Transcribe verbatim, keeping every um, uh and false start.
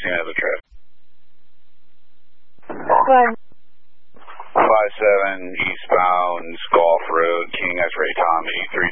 sixteen of the trip. Five. Five seven eastbound Golf Road, King X-Ray Tommy three